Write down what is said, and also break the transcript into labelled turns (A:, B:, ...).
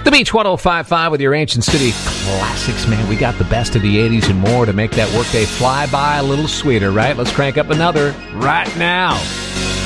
A: The Beach 105.5 with your Ancient City classics, man. We got the best of the 80s and more to make that workday fly by a little sweeter, right? Let's crank up another right now.